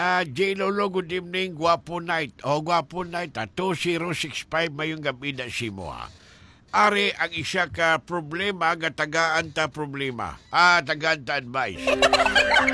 J. Lolo, good evening. Guwapo night. Guwapo night. 2065 mayong gabi na si mo, ha. Ari ang isa ka problema nga tagaan ta problema. Tagaan ta advice.